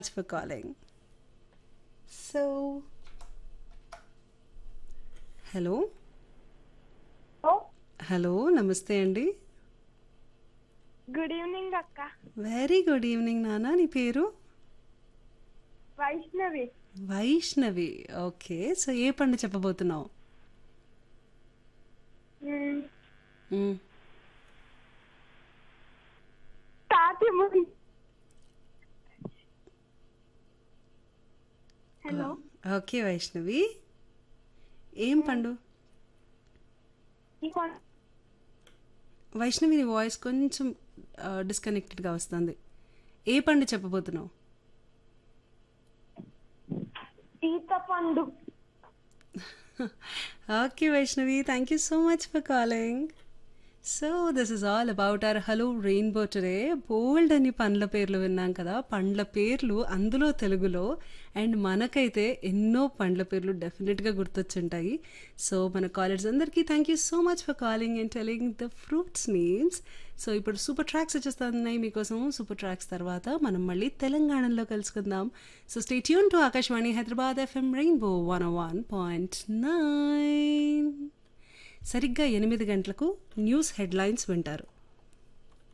for calling. So, hello, oh hello, నమస్తే అండి. Good evening అక్క. వెరీ గుడ్ ఈవినింగ్ నాన్న. నీ పేరు? వైష్ణవి. వైష్ణవి. ఓకే, సో ఏ పండు చెప్పబోతున్నావు? మ్మ్. మ్మ్. తాతి ముందు. హలో. ఓకే వైష్ణవి, ఏం పండు? ఈ కొన్- వైష్ణవి నీ వాయిస్ కొంచెం డిస్కనెక్టెడ్గా వస్తుంది. ఏ పండు చెప్పబోతున్నావు? ఈత పండు. Okay, Vaishnavi, thank you so much for calling. So, this is all about our Hello Rainbow today. బోల్డ్ అని పండ్ల పేర్లు విన్నాం కదా, పండ్ల పేర్లు అందులో తెలుగులో. అండ్ మనకైతే ఎన్నో పండ్ల పేర్లు డెఫినెట్గా గుర్తొచ్చుంటాయి. సో మన కాలర్స్ అందరికీ thank you so much for calling and telling the fruits names. So ఇప్పుడు సూపర్ ట్రాక్స్ వచ్చేస్తున్నాయి మీకోసం. సూపర్ ట్రాక్స్ తర్వాత మనం మళ్ళీ తెలంగాణలో కలుసుకుందాం. So stay tune to Akashvani Hyderabad FM rainbow 101.9. సరిగ్గా 8 గంటలకు న్యూస్ హెడ్లైన్స్ వింటారు.